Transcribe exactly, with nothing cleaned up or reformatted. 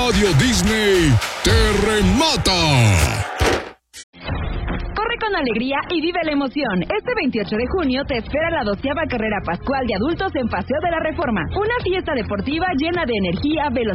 Radio Disney te remata. Corre con alegría y vive la emoción. Este veintiocho de junio te espera la doceava carrera pascual de adultos en Paseo de la Reforma. Una fiesta deportiva llena de energía, velocidad